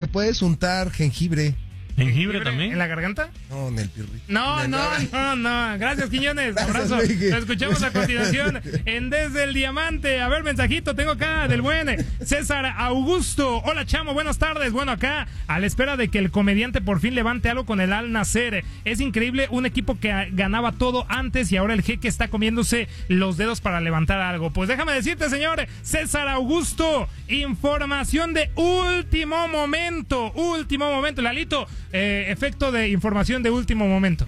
puedes untar jengibre. ¿Jengibre también? ¿En la garganta? No, en el pirrito. No. Gracias, Quiñones. Abrazo. Lo escuchamos a continuación en Desde el Diamante. A ver, mensajito tengo acá del buen César Augusto. Hola, chamo, buenas tardes. Bueno, acá a la espera de que el comediante por fin levante algo con el Al Nassr. Es increíble, un equipo que ganaba todo antes y ahora el jeque está comiéndose los dedos para levantar algo. Pues déjame decirte, señor César Augusto, información de último momento. Lalito, efecto de información de último momento.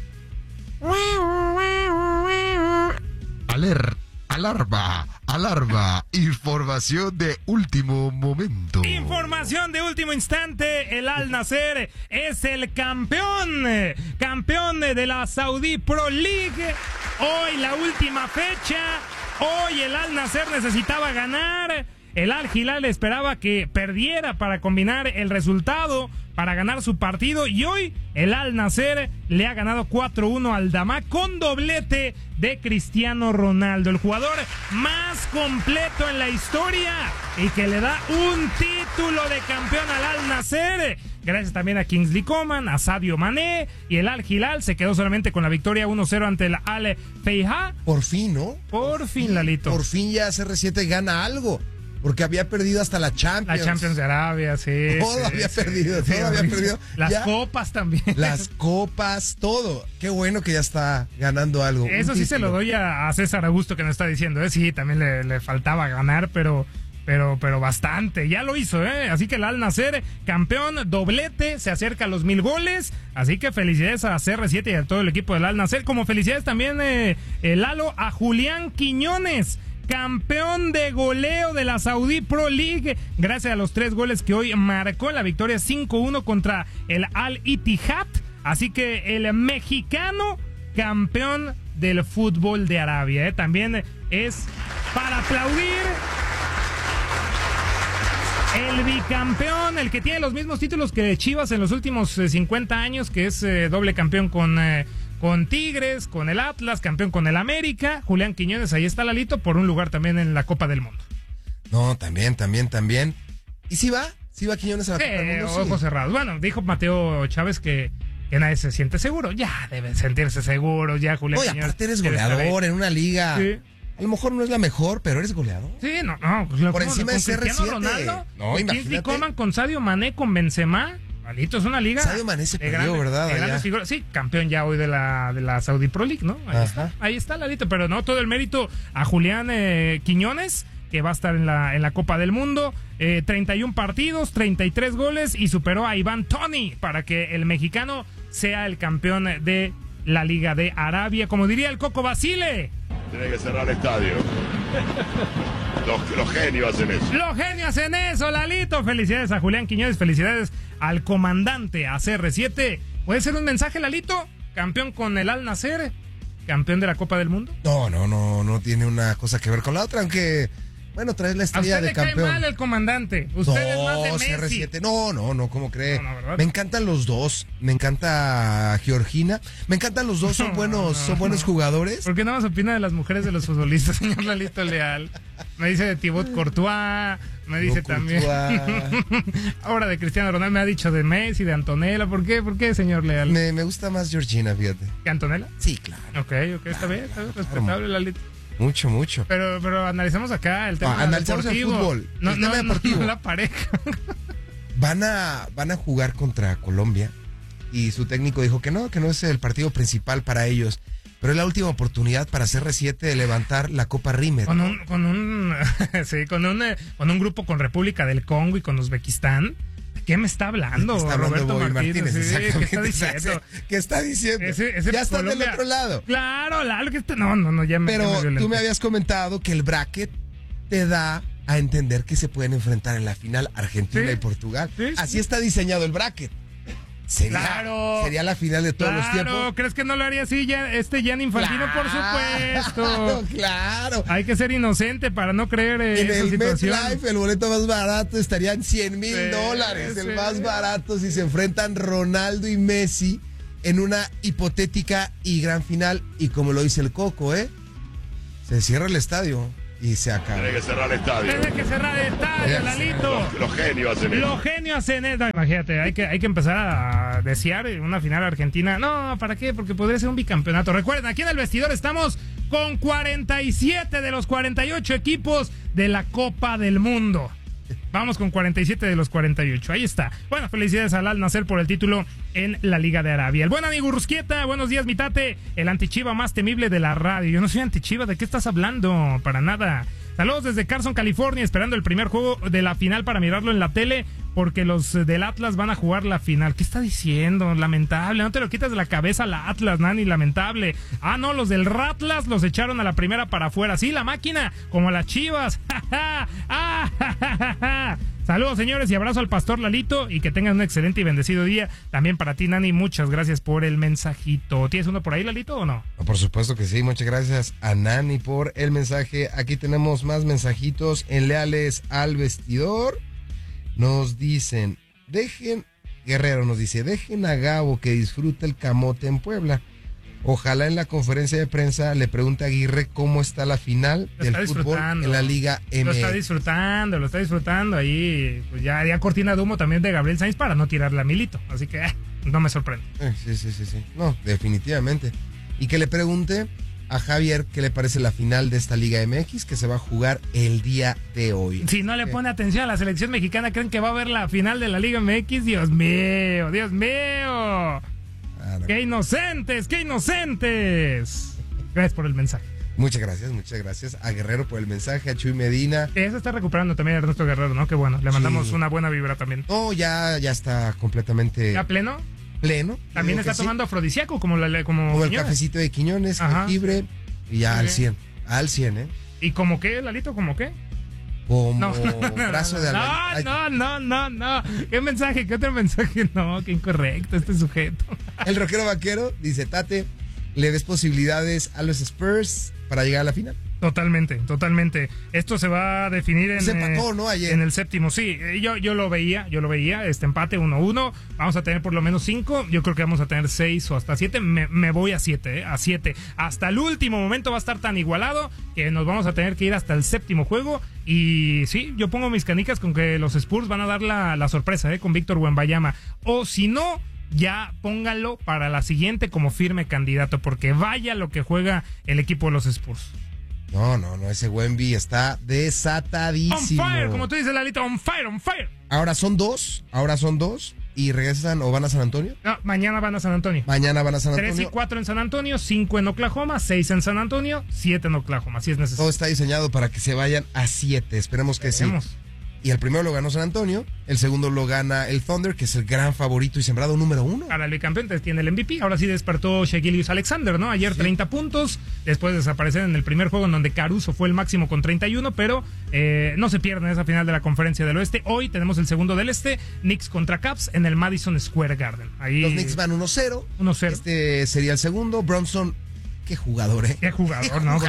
Alarma, información de último momento. Información de último instante, el Al Nassr es el campeón de la Saudi Pro League. Hoy la última fecha, hoy el Al Nassr necesitaba ganar. El Al Hilal esperaba que perdiera para combinar el resultado, para ganar su partido, y hoy el Al Nassr le ha ganado 4-1 al Dammam con doblete de Cristiano Ronaldo, el jugador más completo en la historia y que le da un título de campeón al Al Nassr. Gracias también a Kingsley Coman, a Sadio Mané, y el Al Hilal se quedó solamente con la victoria 1-0 ante el Al Feiha. Por fin, ¿no? Por fin, Lalito. Por fin ya CR7 gana algo. Porque había perdido hasta la Champions. La Champions de Arabia, sí. Todo había perdido. Las copas también. Las copas, todo. Qué bueno que ya está ganando algo. Eso sí se lo doy a César Augusto que nos está diciendo. Sí, también le faltaba ganar, pero bastante. Ya lo hizo, Así que el Al Nassr, campeón, doblete, se acerca a los 1000 goles. Así que felicidades a CR7 y a todo el equipo del Al Nassr. Como felicidades también, Lalo, a Julián Quiñones, campeón de goleo de la Saudi Pro League, gracias a los 3 goles que hoy marcó en la victoria 5-1 contra el Al Ittihad. Así que el mexicano, campeón del fútbol de Arabia, También es para aplaudir. El bicampeón, el que tiene los mismos títulos que Chivas en los últimos 50 años, que es doble campeón con Tigres, con el Atlas, campeón con el América. Julián Quiñones, ahí está, Lalito, por un lugar también en la Copa del Mundo. No, también. ¿Y si va? ¿Sí va Quiñones a la Copa del Mundo? Ojos cerrados. Bueno, dijo Mateo Chávez que nadie se siente seguro. Ya deben sentirse seguros, ya Julián Quiñones. Oye, aparte eres goleador en una liga. Sí. A lo mejor no es la mejor, pero eres goleador. Sí, no. Pues por encima de CR7. Ronaldo, no, con Kingsley Coman, con Sadio Mané, con Benzema. Malito, es una liga. Sadio Mané se perdió, ¿verdad? Sí, campeón ya hoy de la Saudi Pro League, ¿no? Ahí está, Lalito. Pero no, todo el mérito a Julián Quiñones, que va a estar en la Copa del Mundo. 31 partidos, 33 goles y superó a Iván Toney para que el mexicano sea el campeón de la Liga de Arabia. Como diría el Coco Basile, tiene que cerrar el estadio. Los genios hacen eso. Los genios hacen eso, Lalito. Felicidades a Julián Quiñones, felicidades al comandante, a CR7. ¿Puede ser un mensaje, Lalito? Campeón con el Al Nassr, campeón de la Copa del Mundo. No tiene una cosa que ver con la otra, aunque... Bueno, traes la estrella de campeón. ¿A usted le cae mal el comandante? ¿Usted es más de Messi? CR7, no, ¿cómo cree? No, me encantan los dos. Me encanta Georgina. Me encantan los dos, son buenos jugadores. ¿Por qué no más opina de las mujeres de los futbolistas, señor Lalito Leal? Me dice de Thibaut Courtois, me dice también. Ahora de Cristiano Ronaldo, me ha dicho de Messi, de Antonella. ¿Por qué, señor Leal? Me gusta más Georgina, fíjate. ¿Que Antonella? Sí, claro. Ok, está bien, respetable, Lalito. Mucho. Pero analizamos acá el tema analizamos deportivo. El fútbol. El tema deportivo. No la pareja. Van a jugar contra Colombia y su técnico dijo que no es el partido principal para ellos. Pero es la última oportunidad para CR7 de levantar la Copa Rimet. Con un grupo con República del Congo y con Uzbekistán. ¿Qué me está hablando? Está hablando Roberto Bobby Martínez, exactamente. ¿Qué está diciendo? Ese ya está Colombia, del otro lado. Claro, no, ya me... Pero tú me habías comentado que el bracket te da a entender que se pueden enfrentar en la final Argentina y Portugal. Así está diseñado el bracket. Sería la final de todos los tiempos. ¿Crees que no lo haría así Gianni Infantino? Por supuesto. Claro. Hay que ser inocente para no creer en esa situación. En el MetLife el boleto más barato estaría en $100,000. El más barato si se enfrentan Ronaldo y Messi en una hipotética y gran final. Y como lo dice el Coco, se cierra el estadio. y se acaba. Tiene que cerrar el estadio. Tiene que cerrar el estadio, Lalito. Los genios hacen eso. Los genios hacen eso. No, imagínate, hay que empezar a desear una final argentina. No, ¿para qué? Porque podría ser un bicampeonato. Recuerden, aquí en el vestidor estamos con 47 de los 48 equipos de la Copa del Mundo. Vamos con 47 de los 48. Ahí está. Bueno, felicidades al Al Nassr por el título en la Liga de Arabia. El buen amigo Rusquieta, buenos días, mi tate. El antichiva más temible de la radio. Yo no soy antichiva, ¿de qué estás hablando? Para nada. Saludos desde Carson, California, esperando el primer juego de la final para mirarlo en la tele, porque los del Atlas van a jugar la final. ¿Qué está diciendo? Lamentable, no te lo quitas de la cabeza la Atlas, Nani, lamentable. Ah, no, los del Ratlas los echaron a la primera para afuera. Sí, la máquina, como las Chivas. Saludos, señores, y abrazo al pastor Lalito, y que tengan un excelente y bendecido día. También para ti, Nani, muchas gracias por el mensajito. ¿Tienes uno por ahí, Lalito, o no? Por supuesto que sí, muchas gracias a Nani por el mensaje. Aquí tenemos más mensajitos en Leales al Vestidor. Nos dicen, Guerrero nos dice, dejen a Gabo que disfrute el camote en Puebla. Ojalá en la conferencia de prensa le pregunte a Aguirre cómo está la final del fútbol en la Liga MX. Lo está disfrutando ahí. Pues ya cortina de humo también de Gabriel Sainz para no tirarle a Milito. Así que no me sorprende. Sí. No, definitivamente. Y que le pregunte a Javier qué le parece la final de esta Liga MX que se va a jugar el día de hoy. Si no le pone atención a la selección mexicana, ¿creen que va a ver la final de la Liga MX? Dios mío. Claro. ¡Qué inocentes! Gracias por el mensaje. Muchas gracias a Guerrero por el mensaje, a Chuy Medina. Se está recuperando también Ernesto Guerrero, ¿no? Qué bueno, le mandamos una buena vibra también. No, ya está completamente... ¿Ya pleno? Pleno. También está tomando afrodisíaco, como el cafecito de Quiñones, jengibre, y ya al 100, ¿eh? ¿Y como qué, Lalito, como qué? Como brazo de albañil. No. ¿Qué mensaje? ¿Qué otro mensaje? No, qué incorrecto este sujeto. El rockero vaquero dice, Tate, ¿le ves posibilidades a los Spurs para llegar a la final? Totalmente. Esto se va a definir se empató, ¿no? Ayer. En el séptimo, sí. Yo lo veía, este empate 1-1. Vamos a tener por lo menos 5. Yo creo que vamos a tener 6 o hasta 7. Me voy a 7, a 7. Hasta el último momento va a estar tan igualado que nos vamos a tener que ir hasta el séptimo juego. Y sí, yo pongo mis canicas con que los Spurs van a dar la sorpresa, con Víctor Wembanyama. O si no, ya póngalo para la siguiente como firme candidato, porque vaya lo que juega el equipo de los Spurs. No, ese Wemby está desatadísimo. On fire, como tú dices, Lalito, on fire. Ahora son dos y regresan o van a San Antonio. No, mañana van a San Antonio. 3 y 4 en San Antonio, 5 en Oklahoma, 6 en San Antonio, 7 en Oklahoma, si es necesario. Todo está diseñado para que se vayan a 7, esperemos que sí. Y el primero lo ganó San Antonio, el segundo lo gana el Thunder, que es el gran favorito y sembrado número 1. Ahora el bicampeón tiene el MVP, ahora sí despertó Shai Gilgeous-Alexander, ¿no? Ayer 30 puntos, después de desaparecer en el primer juego en donde Caruso fue el máximo con 31, pero no se pierden esa final de la Conferencia del Oeste. Hoy tenemos el segundo del Este, Knicks contra Caps en el Madison Square Garden. Ahí los Knicks van 1-0. Este sería el segundo. Bronson, qué jugador, ¿eh? Qué jugador, ¿no?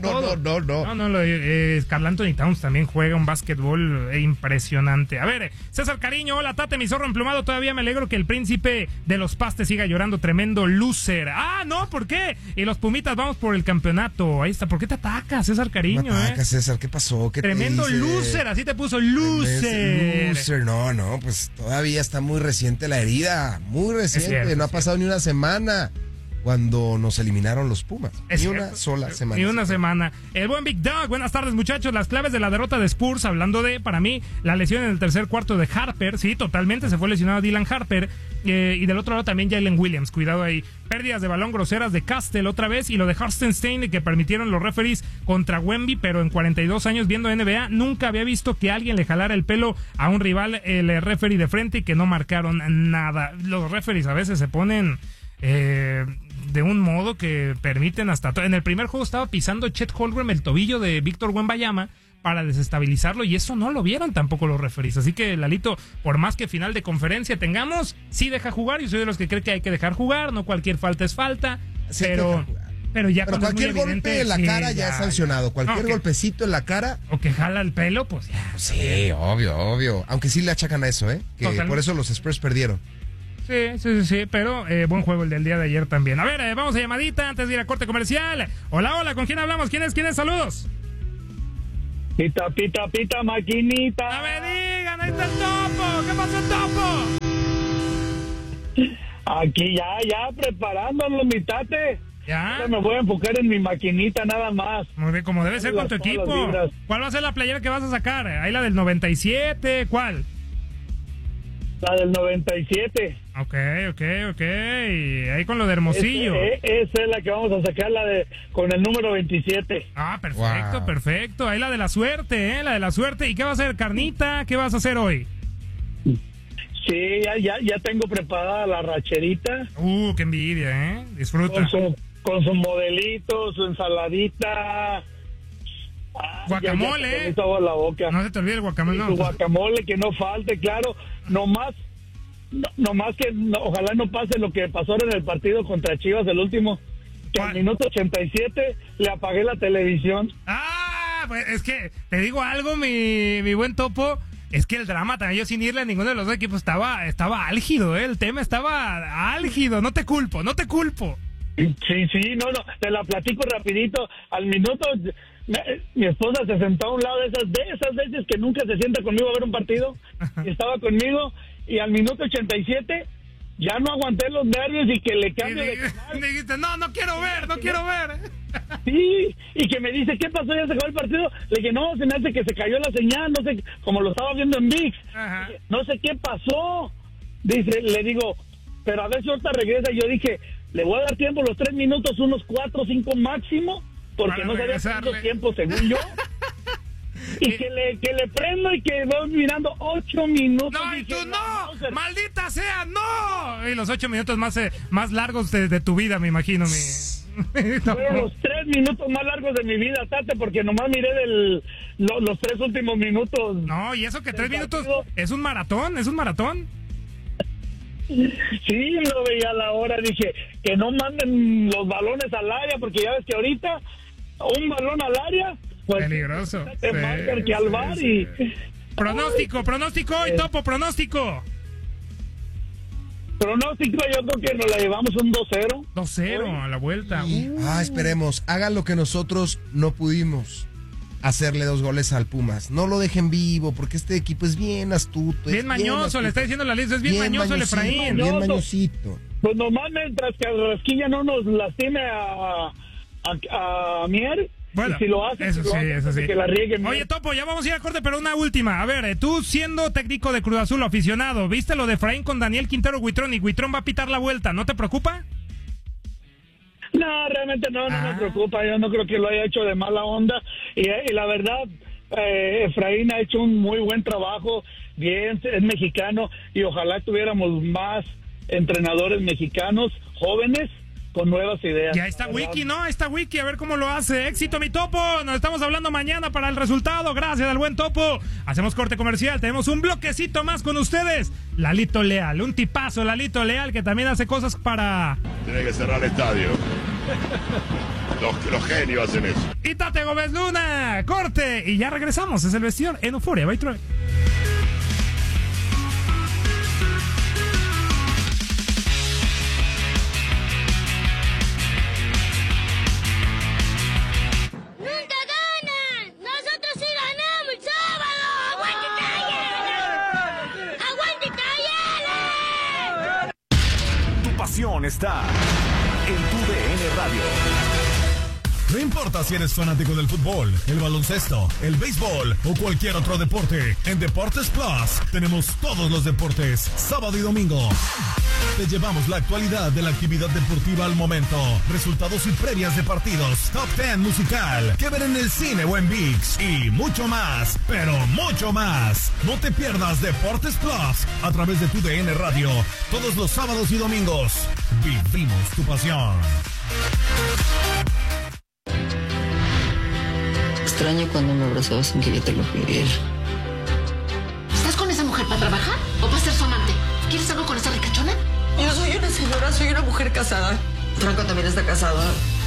Karl Anthony Towns también juega un básquetbol impresionante. A ver, César Cariño, hola Tate, mi zorro emplumado, todavía me alegro que el príncipe de los pastes siga llorando, tremendo loser. Ah, no, ¿por qué? Y los Pumitas vamos por el campeonato. Ahí está, ¿por qué te atacas, César Cariño? No atacas, César, ¿qué pasó? ¿Qué tremendo loser, así te puso loser. No, pues todavía está muy reciente la herida, muy reciente, cierto, no ha pasado ni una semana. Cuando nos eliminaron los Pumas. Una sola semana. El buen Big Dog, buenas tardes muchachos. Las claves de la derrota de Spurs, hablando de, para mí, la lesión en el tercer cuarto de Harper. Sí, totalmente, se fue lesionado Dylan Harper. Y del otro lado también Jalen Williams, cuidado ahí. Pérdidas de balón groseras de Castle otra vez. Y lo de Hartenstein que permitieron los referees contra Wemby. Pero en 42 años viendo NBA, nunca había visto que alguien le jalara el pelo a un rival, el referee de frente, y que no marcaron nada. Los referees a veces se ponen... de un modo que permiten hasta... En el primer juego estaba pisando Chet Holmgren el tobillo de Víctor Wembanyama para desestabilizarlo, y eso no lo vieron tampoco los referees. Así que, Lalito, por más que final de conferencia tengamos, sí deja jugar. Yo soy de los que cree que hay que dejar jugar, no cualquier falta es falta, sí, pero cualquier golpe en la cara ya es sancionado. Cualquier golpecito en la cara... O que jala el pelo, pues ya. Sí, obvio. Aunque sí le achacan a eso, que totalmente. Por eso los Spurs perdieron. Sí, pero buen juego el del día de ayer también. A ver, vamos a llamadita antes de ir a corte comercial. Hola, ¿con quién hablamos? ¿Quién es? Saludos. Pita, pita, pita, maquinita. ¡No me digan! ¡Ahí está el Topo! ¿Qué pasó, Topo? Aquí ya, preparándolo, mi tate. ¿Ya? Ahora me voy a enfocar en mi maquinita nada más. Muy bien, como debe ser con tu Todas las equipo. vibras. ¿Cuál va a ser la playera que vas a sacar? ¿Ahí la del 97? ¿Cuál? La del 97. Ok. Ahí con lo de Hermosillo. Esa es la que vamos a sacar, con el número 27. Ah, perfecto, Wow. perfecto. Ahí la de la suerte, la de la suerte. ¿Y qué va a hacer, carnita? ¿Qué vas a hacer hoy? Sí, ya tengo preparada la racherita. Qué envidia, Disfruta. Con su modelito, su ensaladita. Guacamole, Ya se me hizo agua la boca. No se te olvide el guacamole, Y no. su guacamole, que no falte, claro. Nomás que ojalá no pase lo que pasó en el partido contra Chivas, el último. Que al ¿Cuál? minuto 87 le apagué la televisión. Pues es que te digo algo, mi buen Topo. Es que el drama también, yo sin irle a ninguno de los dos equipos, estaba álgido, el tema estaba álgido. No te culpo. Sí, no, te la platico rapidito. Al minuto, mi esposa se sentó a un lado de esas veces que nunca se sienta conmigo a ver un partido. Y estaba conmigo, y al minuto 87 ya no aguanté los nervios y que le cambio de canal. Dijiste, no quiero ver. Sí, y que me dice, ¿qué pasó? ¿Ya se acabó el partido? Le dije, no, se me hace que se cayó la señal, no sé, como lo estaba viendo en ViX. Dije, no sé qué pasó. Dice, le digo, pero a ver si ahorita regresa. Yo dije, le voy a dar tiempo, los 3 minutos, unos 4 o 5 máximo, porque Para no sabía regresarle. cuánto tiempo, según yo. Y que le prendo y que voy mirando 8 minutos. No, y dije, tú no, Mauser. maldita sea, no. Y los 8 minutos más largos de tu vida, me imagino, No. Fueron los 3 minutos más largos de mi vida, Tate, porque nomás miré los 3 últimos minutos. No, y eso que 3 minutos partido. es un maratón. Sí, lo veía a la hora, dije que no manden los balones al área, porque ya ves que ahorita un balón al área, pues Peligroso. te marcan que al bar sí. y... Pronóstico hoy, Topo, pronóstico. Pronóstico, yo creo que nos la llevamos un 2-0. 2-0 a la vuelta. Esperemos, hagan lo que nosotros no pudimos. Hacerle 2 goles al Pumas. No lo dejen vivo, porque este equipo es bien astuto. Bien mañoso, le está diciendo la lista, es bien mañoso el Efraín. Bien mañosito. Pues nomás mientras que Rasquilla no nos lastime a Mier. Bueno, y si lo hace, eso sí. que la riegue. Oye, Topo, ya vamos a ir a corte, pero una última. A ver, tú siendo técnico de Cruz Azul, aficionado, ¿viste lo de Efraín con Daniel Quintero Huitrón? Y Huitrón va a pitar la vuelta, ¿no te preocupa? No, realmente no me preocupa. Yo no creo que lo haya hecho de mala onda. Y la verdad, Efraín ha hecho un muy buen trabajo. Bien, es mexicano. Y ojalá tuviéramos más entrenadores mexicanos jóvenes con nuevas ideas. Ya está Wiki, ¿no? Está Wiki, a ver cómo lo hace. Éxito, mi Topo. Nos estamos hablando mañana para el resultado. Gracias al buen Topo. Hacemos corte comercial. Tenemos un bloquecito más con ustedes. Lalito Leal, un tipazo, Lalito Leal, que también hace cosas para... Tiene que cerrar el estadio. Los genios hacen eso. Y Tate Gómez Luna. Corte. Y ya regresamos. Es el vestidor en Euforia by Troy. Está en tu DN Radio. No importa si eres fanático del fútbol, el baloncesto, el béisbol o cualquier otro deporte, en Deportes Plus tenemos todos los deportes, sábado y domingo. Te llevamos la actualidad de la actividad deportiva al momento, resultados y previas de partidos, top 10 musical, que ver en el cine o en ViX y mucho más, pero mucho más. No te pierdas Deportes Plus a través de tu DN Radio, todos los sábados y domingos. Vivimos tu pasión. Extraño cuando me abrazabas sin que yo te lo pidiera. ¿Estás con esa mujer para trabajar o para ser su amante? ¿Quieres algo con esa ricachona? Yo soy una señora, soy una mujer casada. Franco también está casado.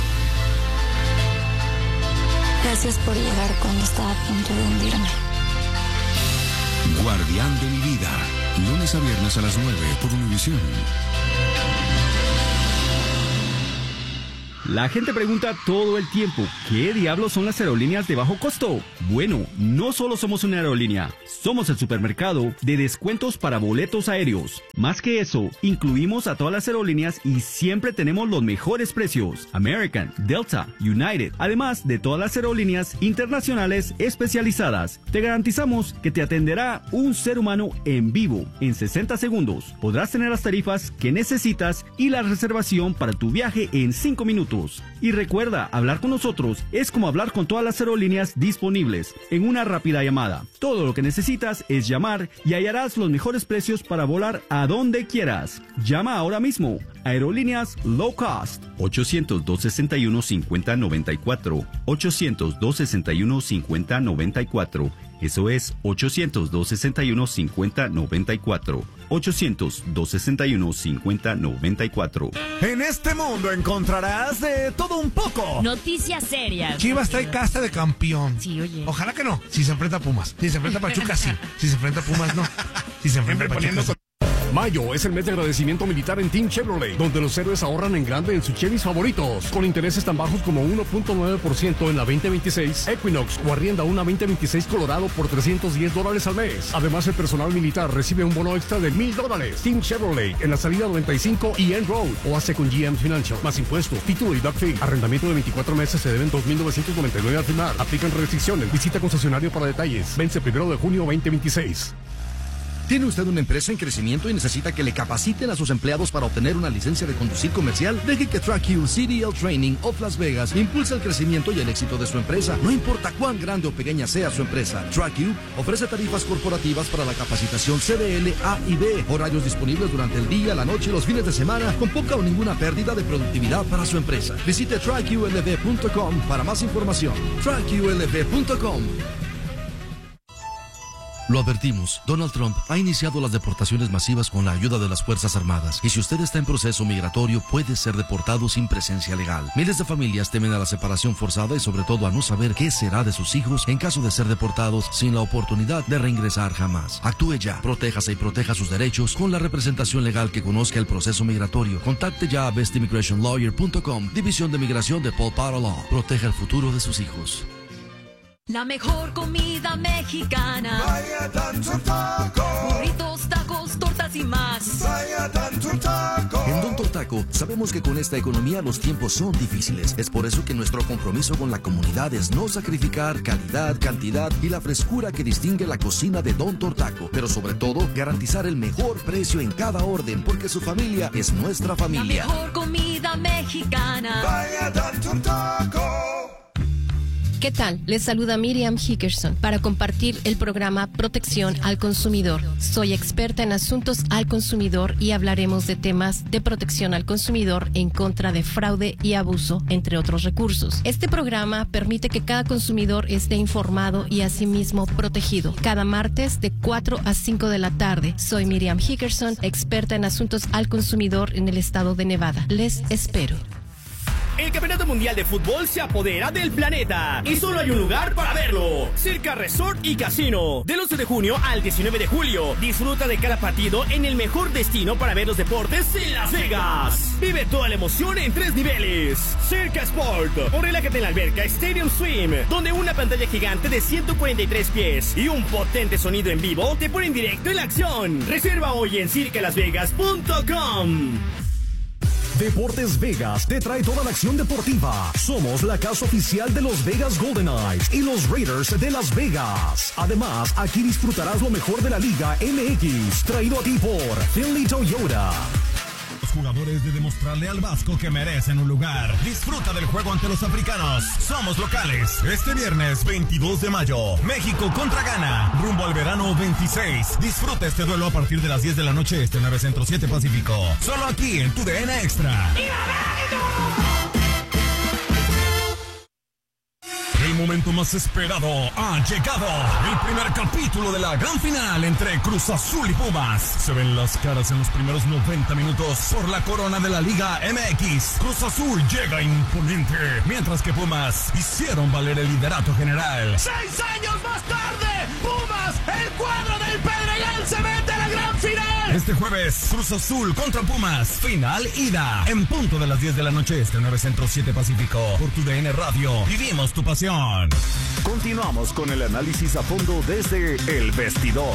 Gracias por llegar cuando estaba a punto de hundirme. Guardián de mi vida. Lunes a viernes a las 9 por Univisión. La gente pregunta todo el tiempo, ¿qué diablos son las aerolíneas de bajo costo? Bueno, no solo somos una aerolínea, somos el supermercado de descuentos para boletos aéreos. Más que eso, incluimos a todas las aerolíneas y siempre tenemos los mejores precios. American, Delta, United, además de todas las aerolíneas internacionales especializadas. Te garantizamos que te atenderá un ser humano en vivo en 60 segundos. Podrás tener las tarifas que necesitas y la reservación para tu viaje en 5 minutos. Y recuerda, hablar con nosotros es como hablar con todas las aerolíneas disponibles en una rápida llamada. Todo lo que necesitas es llamar y hallarás los mejores precios para volar a donde quieras. Llama ahora mismo. Aerolíneas Low Cost. 800-261-5094. 800-261-5094. Eso es 800-261-5094. 800-261-5094. En este mundo encontrarás de todo un poco. Noticias serias. Chivas trae casta de campeón. Sí, oye. Ojalá que no. Si se enfrenta a Pumas. Si se enfrenta a Pachuca, sí. Si se enfrenta a Pumas, no. Si se enfrenta a Pachuca, sí. Mayo es el mes de agradecimiento militar en Team Chevrolet, donde los héroes ahorran en grande en sus Chevys favoritos, con intereses tan bajos como 1.9% en la 2026 Equinox o arrienda una 2026 Colorado por $310 al mes. Además, el personal militar recibe un bono extra de $1,000. Team Chevrolet en la salida 95 y End Road, o hace con GM Financial, más impuestos, título y doc fee. Arrendamiento de 24 meses se deben $2,999 al firmar. Aplican restricciones. Visita concesionario para detalles. Vence 1 de junio 2026. ¿Tiene usted una empresa en crecimiento y necesita que le capaciten a sus empleados para obtener una licencia de conducir comercial? Deje que TrackU CDL Training of Las Vegas impulse el crecimiento y el éxito de su empresa. No importa cuán grande o pequeña sea su empresa, TrackU ofrece tarifas corporativas para la capacitación CDL A y B, horarios disponibles durante el día, la noche y los fines de semana, con poca o ninguna pérdida de productividad para su empresa. Visite TrackULV.com para más información. TrackULV.com. Lo advertimos, Donald Trump ha iniciado las deportaciones masivas con la ayuda de las Fuerzas Armadas, y si usted está en proceso migratorio puede ser deportado sin presencia legal. Miles de familias temen a la separación forzada y sobre todo a no saber qué será de sus hijos en caso de ser deportados sin la oportunidad de reingresar jamás. Actúe ya, protéjase y proteja sus derechos con la representación legal que conozca el proceso migratorio. Contacte ya a bestimmigrationlawyer.com, División de Migración de Paul Potter Law. Proteja el futuro de sus hijos. La mejor comida mexicana. Vaya Don Taco. Burritos, tacos, tortas y más. Vaya Don Taco. En Don Taco sabemos que con esta economía los tiempos son difíciles. Es por eso que nuestro compromiso con la comunidad es no sacrificar calidad, cantidad y la frescura que distingue la cocina de Don Taco. Pero sobre todo, garantizar el mejor precio en cada orden, porque su familia es nuestra familia. La mejor comida mexicana. Vaya Don Taco. ¿Qué tal? Les saluda Miriam Hickerson para compartir el programa Protección al Consumidor. Soy experta en asuntos al consumidor y hablaremos de temas de protección al consumidor en contra de fraude y abuso, entre otros recursos. Este programa permite que cada consumidor esté informado y asimismo protegido. Cada martes de 4 a 5 de la tarde. Soy Miriam Hickerson, experta en asuntos al consumidor en el estado de Nevada. Les espero. El Campeonato Mundial de Fútbol se apodera del planeta y solo hay un lugar para verlo: Circa Resort y Casino. Del 11 de junio al 19 de julio, disfruta de cada partido en el mejor destino para ver los deportes en Las Vegas. Vive toda la emoción en 3 niveles: Circa Sport, o relájate en la alberca Stadium Swim, donde una pantalla gigante de 143 pies y un potente sonido en vivo te ponen directo en la acción. Reserva hoy en circalasvegas.com. Deportes Vegas te trae toda la acción deportiva. Somos la casa oficial de los Vegas Golden Knights y los Raiders de Las Vegas. Además, aquí disfrutarás lo mejor de la Liga MX, traído a ti por Finley Toyota. Los jugadores de demostrarle al Vasco que merecen un lugar. Disfruta del juego ante los africanos. Somos locales. Este viernes 22 de mayo, México contra Ghana, rumbo al verano 26. Disfruta este duelo a partir de las 10 de la noche, 9 Centro 7 Pacífico. Solo aquí en tu DN Extra. El momento más esperado ha llegado. El primer capítulo de la gran final entre Cruz Azul y Pumas. Se ven las caras en los primeros 90 minutos por la corona de la Liga MX. Cruz Azul llega imponente, mientras que Pumas hicieron valer el liderato general. 6 años más tarde, Pumas, el cuadro del Pedregal, se mete a la gran final. Este jueves, Cruz Azul contra Pumas, final ida, en punto de las 10 de la noche este, 9 Centro 7 Pacífico, por tu DN Radio. Vivimos tu pasión. Continuamos con el análisis a fondo desde El Vestidor.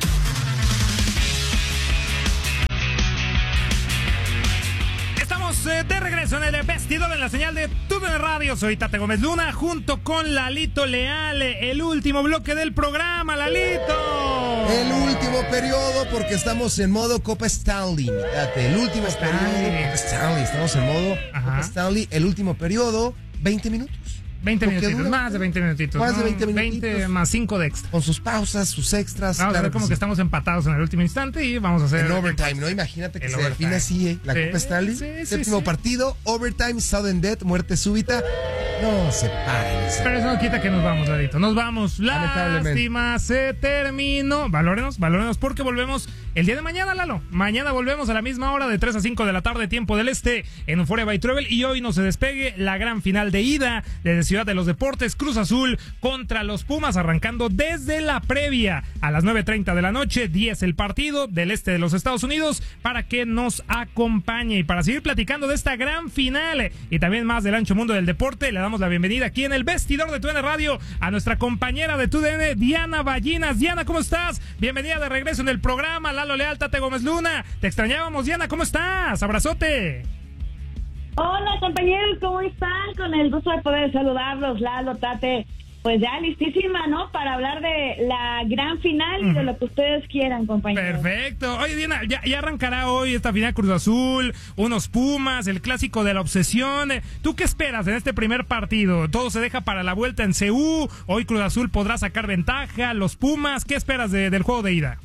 Estamos de regreso en El Vestidor en la señal de TUDN Radio. Soy Tate Gómez Luna junto con Lalito Leal. El último bloque del programa, Lalito. El último periodo porque estamos en modo Copa Stanley. Fíjate, el último periodo Copa Stanley. Estamos en modo Copa Stanley. El último periodo, 20 minutos. 20 minutitos, más de 20 minutitos. Más de 20 minutitos. 20 más 5 de extra. Con sus pausas, sus extras. Vamos a ver como que estamos empatados en el último instante y vamos a hacer... En overtime, ¿no? Imagínate que se define así, la Copa Stanley. Séptimo partido, overtime, sudden death, muerte súbita. No se paren. Pero eso no quita que nos vamos, Ladito. Nos vamos. Lástima, se terminó. Valórenos porque volvemos el día de mañana, Lalo. Mañana volvemos a la misma hora de 3 a 5 de la tarde, tiempo del este, en Euphoria by Travel. Y hoy no se despegue la gran final de ida desde Ciudad de los Deportes, Cruz Azul contra los Pumas, arrancando desde la previa a las 9:30 de la noche, 10 el partido del este de los Estados Unidos, para que nos acompañe y para seguir platicando de esta gran final y también más del ancho mundo del deporte. Le damos la bienvenida aquí en El Vestidor de TUDN Radio a nuestra compañera de TUDN, Diana Ballinas. Diana, ¿cómo estás? Bienvenida de regreso en el programa. Lalo Leal, Tate Gómez Luna. Te extrañábamos, Diana, ¿cómo estás? Abrazote. Hola, compañeros, ¿cómo están? Con el gusto de poder saludarlos, Lalo, Tate. Pues ya listísima, ¿no? Para hablar de la gran final y de lo que ustedes quieran, compañeros. Perfecto. Oye, Diana, ya arrancará hoy esta final Cruz Azul, unos Pumas, el clásico de la obsesión. ¿Tú qué esperas en este primer partido? ¿Todo se deja para la vuelta en CU? ¿Hoy Cruz Azul podrá sacar ventaja? ¿Los Pumas? ¿Qué esperas del juego de ida?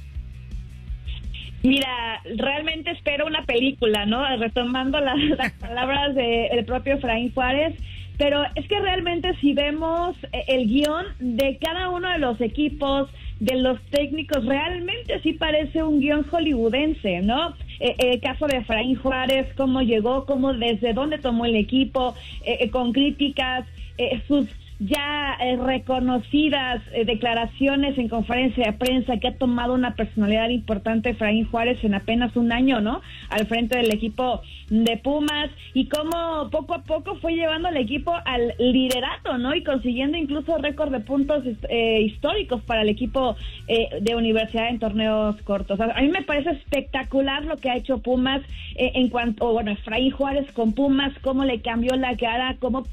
Mira, realmente espero una película, ¿no? Retomando las palabras del propio Efraín Juárez, pero es que realmente si vemos el guión de cada uno de los equipos, de los técnicos, realmente sí parece un guión hollywoodense, ¿no? El caso de Efraín Juárez, cómo llegó, desde dónde tomó el equipo, con críticas, sus ya reconocidas declaraciones en conferencia de prensa, que ha tomado una personalidad importante Efraín Juárez en apenas un año, ¿no? Al frente del equipo de Pumas, y cómo poco a poco fue llevando al equipo al liderato, ¿no? Y consiguiendo incluso récord de puntos históricos para el equipo de Universidad en torneos cortos. A mí me parece espectacular lo que ha hecho Pumas en cuanto, Efraín Juárez con Pumas, cómo le cambió la cara, cómo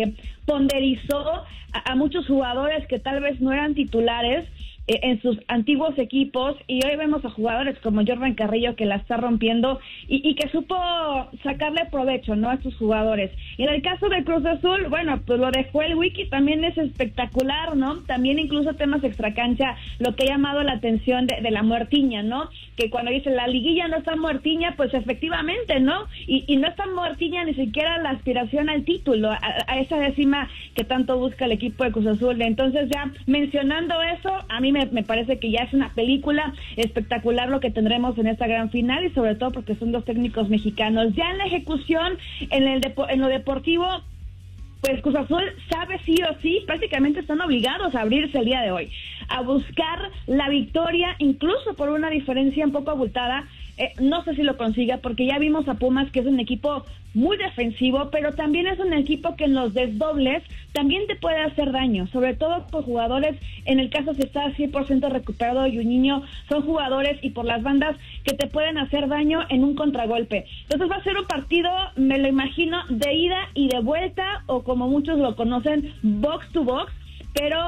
ponderizó a muchos jugadores que tal vez no eran titulares en sus antiguos equipos, y hoy vemos a jugadores como Jordan Carrillo que la está rompiendo y que supo sacarle provecho, ¿no?, a estos jugadores. Y en el caso de Cruz Azul, bueno, pues lo de Joel Wiki también es espectacular, ¿no? También incluso temas extracancha, lo que ha llamado la atención de la muertiña, ¿no? Que cuando dice la liguilla no está muertiña, pues efectivamente, ¿no? Y no está muertiña ni siquiera la aspiración al título, a esa décima que tanto busca el equipo de Cruz Azul. Entonces, ya mencionando eso, a mí me parece que ya es una película espectacular lo que tendremos en esta gran final, y sobre todo porque son dos técnicos mexicanos. Ya en la ejecución, en lo deportivo, pues Cruz Azul sabe sí o sí, prácticamente están obligados a abrirse el día de hoy, a buscar la victoria, incluso por una diferencia un poco abultada. No sé si lo consiga, porque ya vimos a Pumas, que es un equipo muy defensivo, pero también es un equipo que en los desdobles también te puede hacer daño, sobre todo por jugadores, en el caso si está 100% recuperado Juninho, son jugadores y por las bandas que te pueden hacer daño en un contragolpe. Entonces va a ser un partido, me lo imagino, de ida y de vuelta, o como muchos lo conocen, box to box, pero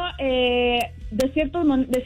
de cierto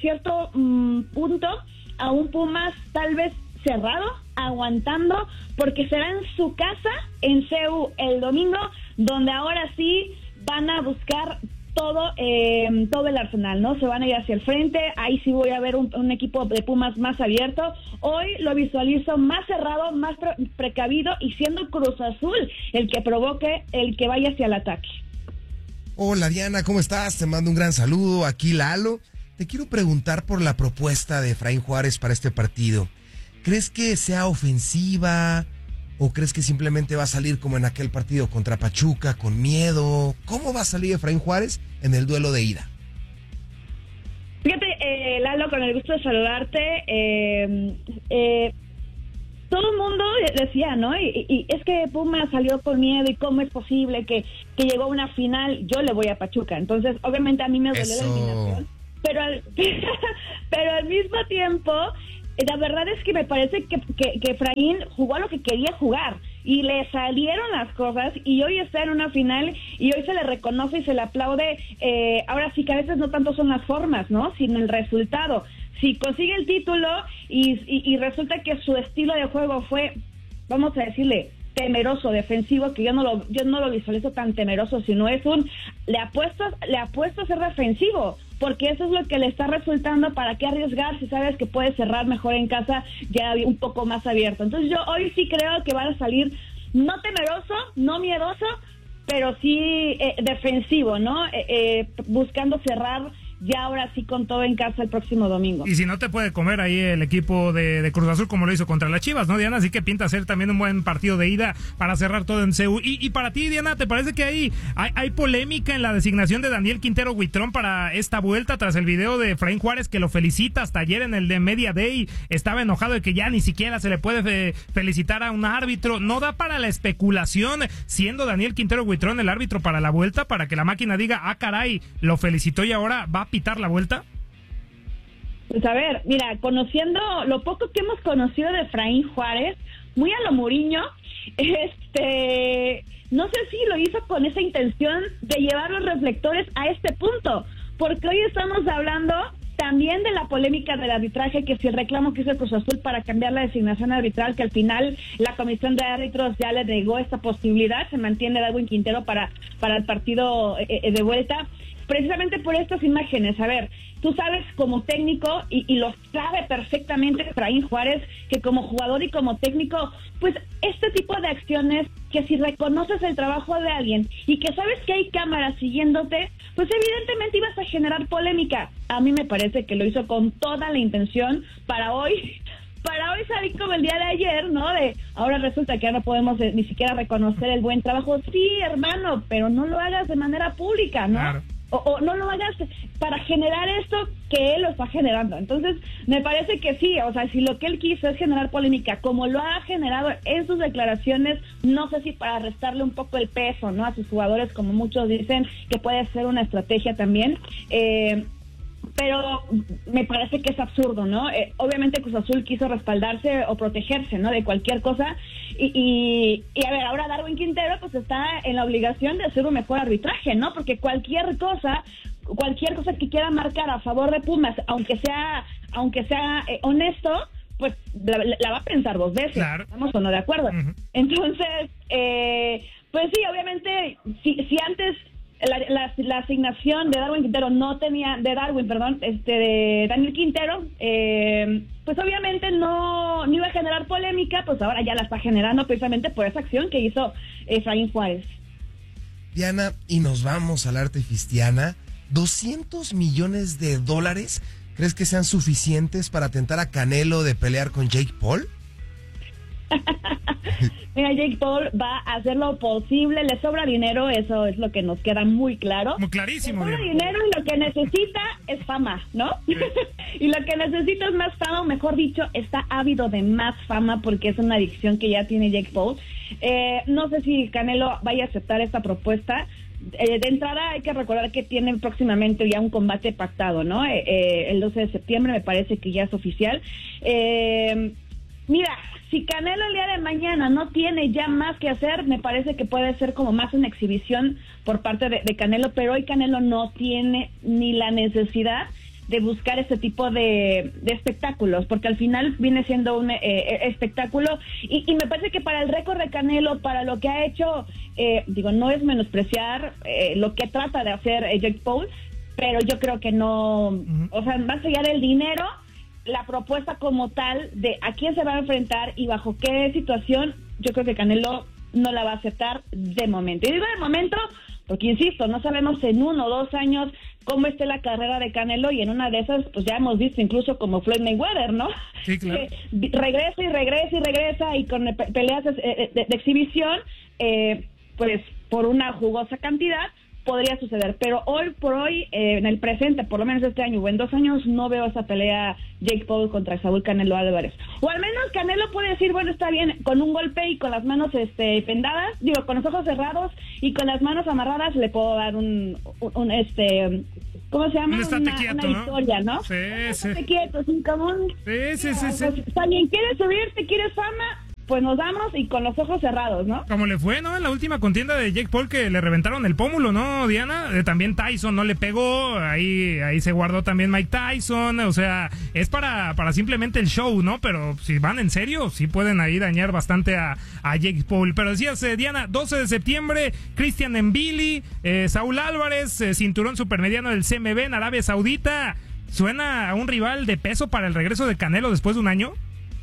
punto a un Pumas tal vez cerrado, aguantando, porque será en su casa, en CU, el domingo, donde ahora sí van a buscar todo el arsenal, ¿no? Se van a ir hacia el frente, ahí sí voy a ver un equipo de Pumas más abierto. Hoy lo visualizo más cerrado, más precavido, y siendo Cruz Azul el que provoque, el que vaya hacia el ataque. Hola Diana, ¿cómo estás? Te mando un gran saludo, aquí Lalo. Te quiero preguntar por la propuesta de Efraín Juárez para este partido. ¿Crees que sea ofensiva o crees que simplemente va a salir como en aquel partido contra Pachuca, con miedo? ¿Cómo va a salir Efraín Juárez en el duelo de ida? Fíjate, Lalo, con el gusto de saludarte. todo el mundo decía, ¿no? Y es que Pumas salió con miedo y cómo es posible que llegó a una final. Yo le voy a Pachuca, entonces obviamente a mí me dolió la eliminación, pero al mismo tiempo la verdad es que me parece que Efraín jugó a lo que quería jugar y le salieron las cosas y hoy está en una final y hoy se le reconoce y se le aplaude. Ahora sí que a veces no tanto son las formas, ¿no? Sino el resultado. Si consigue el título y resulta que su estilo de juego fue, vamos a decirle, temeroso, defensivo, que yo no lo visualizo tan temeroso, sino es le apuesto a ser defensivo, porque eso es lo que le está resultando. ¿Para qué arriesgar si sabes que puedes cerrar mejor en casa ya un poco más abierto? Entonces yo hoy sí creo que van a salir no temeroso, no miedoso, pero sí defensivo, ¿no? Buscando cerrar ya ahora sí con todo en casa el próximo domingo. Y si no te puede comer ahí el equipo de Cruz Azul como lo hizo contra las Chivas, ¿no, Diana? Así que pinta ser también un buen partido de ida para cerrar todo en CU. Y para ti, Diana, ¿te parece que hay polémica en la designación de Daniel Quintero Buitrón para esta vuelta tras el video de Efraín Juárez, que lo felicita hasta ayer en el de Media Day? Estaba enojado de que ya ni siquiera se le puede felicitar a un árbitro. ¿No da para la especulación, siendo Daniel Quintero Buitrón el árbitro para la vuelta, para que la máquina diga, ah, caray, lo felicitó y ahora va a pitar la vuelta? Pues a ver, mira, conociendo lo poco que hemos conocido de Efraín Juárez, muy a lo Mourinho, no sé si lo hizo con esa intención de llevar los reflectores a este punto, porque hoy estamos hablando también de la polémica del arbitraje, que si el reclamo que hizo el Cruz Azul para cambiar la designación arbitral, que al final la comisión de árbitros ya le negó esta posibilidad, se mantiene Darwin Quintero para el partido de vuelta, precisamente por estas imágenes. A ver, tú sabes como técnico, y lo sabe perfectamente Efraín Juárez, que como jugador y como técnico, pues este tipo de acciones, que si reconoces el trabajo de alguien y que sabes que hay cámaras siguiéndote, pues evidentemente ibas a generar polémica. A mí me parece que lo hizo con toda la intención para hoy salir como el día de ayer, ¿no? Ahora resulta que ya no podemos ni siquiera reconocer el buen trabajo. Sí, hermano, pero no lo hagas de manera pública, ¿no? Claro. O no lo hagas para generar esto que él lo está generando. Entonces, me parece que sí, o sea, si lo que él quiso es generar polémica, como lo ha generado en sus declaraciones, no sé si para restarle un poco el peso, ¿no?, a sus jugadores, como muchos dicen, que puede ser una estrategia también, pero me parece que es absurdo, ¿no? Obviamente Cruz Azul quiso respaldarse o protegerse, ¿no?, de cualquier cosa, y a ver, ahora Darwin Quintero pues está en la obligación de hacer un mejor arbitraje, ¿no? Porque cualquier cosa que quiera marcar a favor de Pumas, aunque sea honesto, pues la va a pensar dos veces. Claro. ¿Estamos o no de acuerdo? Uh-huh. Entonces, pues sí, obviamente, si antes la asignación de Darwin Quintero de Daniel Quintero, pues obviamente no iba a generar polémica, pues ahora ya la está generando precisamente por esa acción que hizo Efraín Juárez. Diana, y nos vamos al arte fistiana. $200 millones, ¿crees que sean suficientes para tentar a Canelo de pelear con Jake Paul? Mira, Jake Paul va a hacer lo posible, le sobra dinero, eso es lo que nos queda muy claro. Muy clarísimo. Le sobra dinero y lo que necesita es fama, ¿no? Sí. Y lo que necesita es más fama, o mejor dicho, está ávido de más fama porque es una adicción que ya tiene Jake Paul. No sé si Canelo vaya a aceptar esta propuesta. De entrada hay que recordar que tienen próximamente ya un combate pactado, ¿no? El 12 de septiembre me parece que ya es oficial. Mira, si Canelo el día de mañana no tiene ya más que hacer, me parece que puede ser como más una exhibición por parte de Canelo, pero hoy Canelo no tiene ni la necesidad de buscar este tipo de espectáculos, porque al final viene siendo un espectáculo, y me parece que para el récord de Canelo, para lo que ha hecho, no es menospreciar lo que trata de hacer Jake Paul, pero yo creo que no, o sea, más allá del dinero, la propuesta como tal de a quién se va a enfrentar y bajo qué situación, yo creo que Canelo no la va a aceptar de momento. Y digo de momento porque, insisto, no sabemos en 1 o 2 años cómo esté la carrera de Canelo, y en una de esas, pues ya hemos visto incluso como Floyd Mayweather, ¿no? Sí, claro. Regresa y con peleas de exhibición, pues por una jugosa cantidad, podría suceder, pero hoy por hoy, en el presente, por lo menos este año o en 2 años, no veo esa pelea Jake Paul contra Saúl Canelo Álvarez. O al menos Canelo puede decir, bueno, está bien, con un golpe y con las manos vendadas, con los ojos cerrados y con las manos amarradas le puedo dar un ¿cómo se llama? Una victoria, ¿no? Sí. Estate quieto, sin común. Sí. Pues, también quieres subirte, quieres fama, pues nos damos y con los ojos cerrados, ¿no? Como le fue, ¿no? En la última contienda de Jake Paul que le reventaron el pómulo, ¿no, Diana? También Tyson no le pegó, ahí se guardó también Mike Tyson, o sea, es para simplemente el show, ¿no? Pero si van en serio, sí pueden ahí dañar bastante a Jake Paul. Pero decías, Diana, 12 de septiembre, Christian Mbili, Saúl Álvarez, cinturón supermediano del CMB en Arabia Saudita. ¿Suena a un rival de peso para el regreso de Canelo después de un año?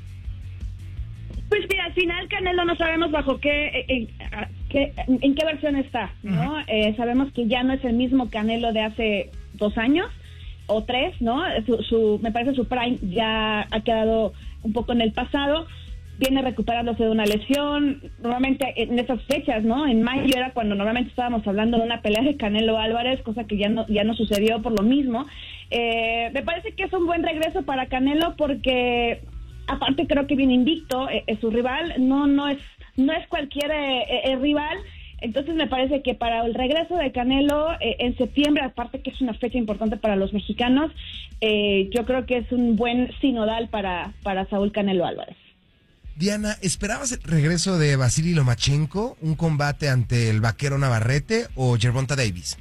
Pues mira, al final Canelo no sabemos bajo en qué versión está, ¿no? Uh-huh. Sabemos que ya no es el mismo Canelo de hace 2 años o 3, ¿no? Me parece su prime ya ha quedado un poco en el pasado. Viene recuperándose de una lesión. Normalmente en esas fechas, ¿no? En mayo era cuando normalmente estábamos hablando de una pelea de Canelo Álvarez, cosa que ya no sucedió por lo mismo. Me parece que es un buen regreso para Canelo porque aparte creo que viene invicto, su rival no es cualquier rival. Entonces me parece que para el regreso de Canelo en septiembre, aparte que es una fecha importante para los mexicanos, yo creo que es un buen sinodal para Saúl Canelo Álvarez. Diana, ¿esperabas el regreso de Vasily Lomachenko, un combate ante el vaquero Navarrete o Gervonta Davis?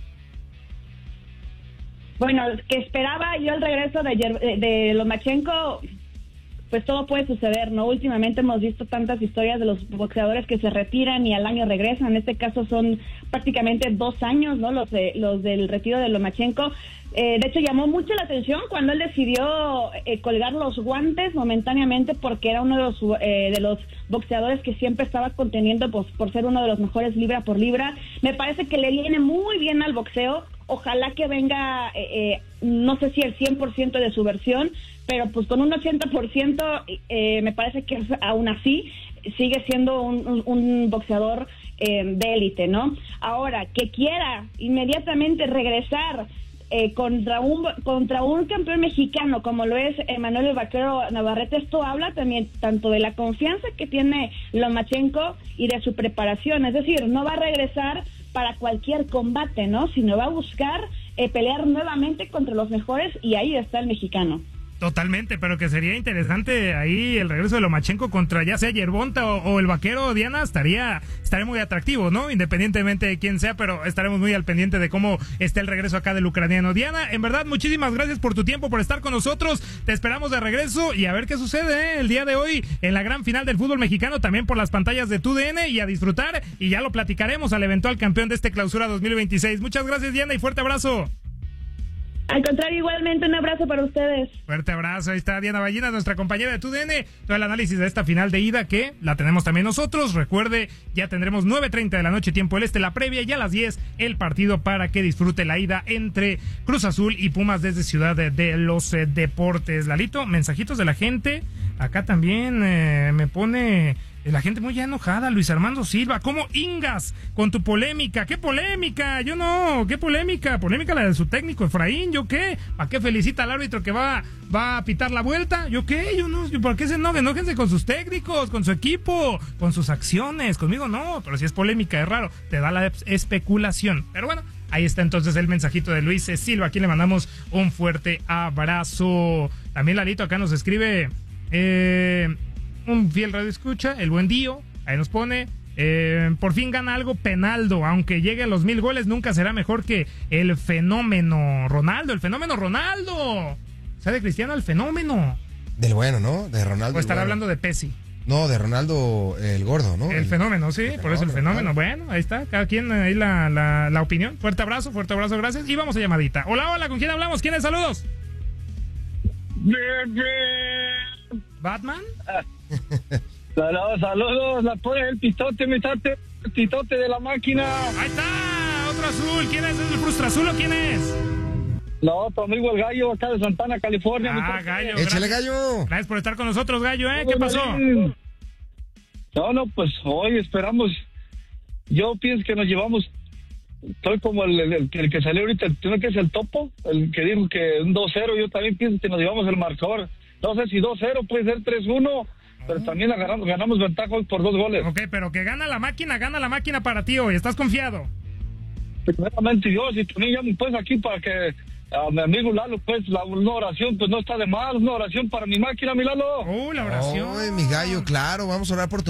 Bueno, que esperaba yo el regreso de Lomachenko, pues todo puede suceder, ¿no? Últimamente hemos visto tantas historias de los boxeadores que se retiran y al año regresan. En este caso son prácticamente 2 años, ¿no? Los del retiro de Lomachenko. De hecho, llamó mucho la atención cuando él decidió colgar los guantes momentáneamente porque era uno de los boxeadores que siempre estaba conteniendo por ser uno de los mejores libra por libra. Me parece que le viene muy bien al boxeo. Ojalá que venga, no sé si el 100% de su versión, pero pues con un 80% me parece que aún así sigue siendo un boxeador de élite, ¿no? Ahora, que quiera inmediatamente regresar contra un campeón mexicano como lo es Emanuel el Vaquero Navarrete, esto habla también tanto de la confianza que tiene Lomachenko y de su preparación, es decir, no va a regresar para cualquier combate, ¿no? Sino va a buscar pelear nuevamente contra los mejores y ahí está el mexicano. Totalmente, pero que sería interesante ahí el regreso de Lomachenko contra ya sea Gervonta o el vaquero, Diana, estaría muy atractivo, ¿no? Independientemente de quién sea, pero estaremos muy al pendiente de cómo está el regreso acá del ucraniano. Diana, en verdad, muchísimas gracias por tu tiempo, por estar con nosotros. Te esperamos de regreso y a ver qué sucede el día de hoy en la gran final del fútbol mexicano, también por las pantallas de TUDN y a disfrutar, y ya lo platicaremos al eventual campeón de este clausura 2026. Muchas gracias, Diana, y fuerte abrazo. Al contrario, igualmente un abrazo para ustedes. Fuerte abrazo, ahí está Diana Ballina, nuestra compañera de TUDN, todo el análisis de esta final de ida que la tenemos también nosotros. Recuerde, ya tendremos 9:30 de la noche tiempo del este la previa y a las 10 el partido para que disfrute la ida entre Cruz Azul y Pumas desde Ciudad de los Deportes. Lalito, mensajitos de la gente, acá también me pone la gente muy enojada. Luis Armando Silva, ¿cómo ingas con tu polémica? ¿Qué polémica? Yo no, ¿qué polémica? Polémica la de su técnico Efraín, ¿yo qué? ¿Para qué felicita al árbitro que va a pitar la vuelta? ¿Yo qué? Yo no, ¿por qué se enojen? Enójense con sus técnicos, con su equipo, con sus acciones, conmigo no, pero si es polémica es raro, te da la especulación. Pero bueno, ahí está entonces el mensajito de Luis Silva, aquí le mandamos un fuerte abrazo. También Lalito acá nos escribe un fiel radio escucha, el buen Dio, ahí nos pone, por fin gana algo Penaldo, aunque llegue a los 1000 goles, nunca será mejor que el fenómeno Ronaldo, O sea, de Cristiano el fenómeno. Del bueno, ¿no? De Ronaldo. O estará hablando de Pessi. No, de Ronaldo el gordo, ¿no? El fenómeno, sí, por eso el fenómeno. Claro. Bueno, ahí está, cada quien ahí la opinión. Fuerte abrazo, gracias. Y vamos a llamadita. Hola, ¿con quién hablamos? ¿Quiénes? Saludos. ¿Batman? Saludos, la pone el pitote, el pitote de la máquina. Ahí está, otro azul. ¿Quién es? ¿Es el Frustra Azul o quién es? No, tu amigo el Gallo, acá de Santana, California. Gallo. Échale, Gallo. Gracias por estar con nosotros, Gallo, ¿Qué pasó? No, pues hoy esperamos. Yo pienso que nos llevamos Estoy como el que salió ahorita, ¿no que es el Topo? El que dijo que un 2-0, yo también pienso que nos llevamos el marcador. No sé si 2-0, puede ser 3-1, pero también ganamos ventaja hoy por 2 goles. Ok, pero que gana la máquina para ti hoy, ¿estás confiado? Primeramente Dios, y también llamo pues aquí para que a mi amigo Lalo, pues una oración, pues no está de mal, una oración para mi máquina, mi Lalo. La oración. Ay, mi gallo, claro, vamos a orar por tu